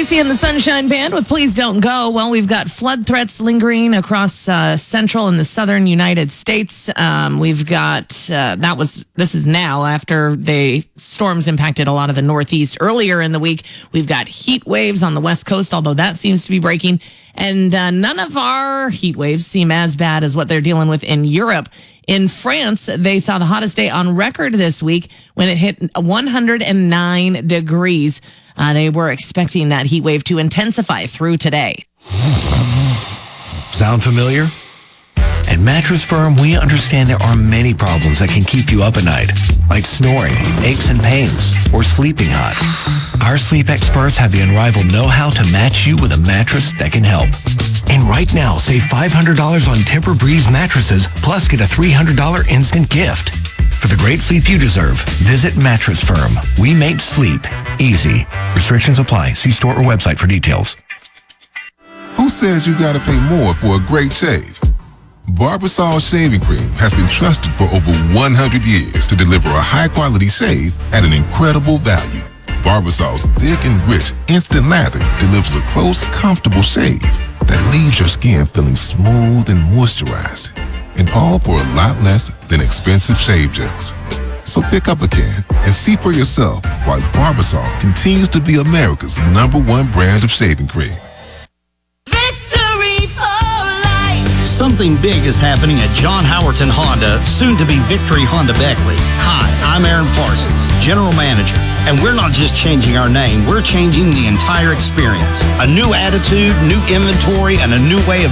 Lacey and the Sunshine Band with Please Don't Go. Well, we've got flood threats lingering across central and the southern United States. We've got, this is now after the storms impacted a lot of the Northeast earlier in the week. We've got heat waves on the West Coast, although that seems to be breaking. And none of our heat waves seem as bad as what they're dealing with in Europe. In France, they saw the hottest day on record this week when it hit 109 degrees. They were expecting that heat wave to intensify through today. Sound familiar? At Mattress Firm, we understand there are many problems that can keep you up at night, like snoring, aches and pains, or sleeping hot. Our sleep experts have the unrivaled know-how to match you with a mattress that can help. And right now, save $500 on Tempur-Breeze mattresses, plus get a $300 instant gift. For the great sleep you deserve, visit Mattress Firm. We make sleep easy. Restrictions apply. See store or website for details. Who says you gotta pay more for a great shave? Barbasol Shaving Cream has been trusted for over 100 years to deliver a high-quality shave at an incredible value. Barbasol's thick and rich instant lather delivers a close, comfortable shave that leaves your skin feeling smooth and moisturized. And all for a lot less than expensive shave gels. So pick up a can and see for yourself why Barbasol continues to be America's #1 brand of shaving cream. Victory for life. Something big is happening at John Howerton Honda, soon to be Victory Honda Beckley. Hi, I'm Aaron Parsons, General Manager. And we're not just changing our name, we're changing the entire experience. A new attitude, new inventory, and a new way of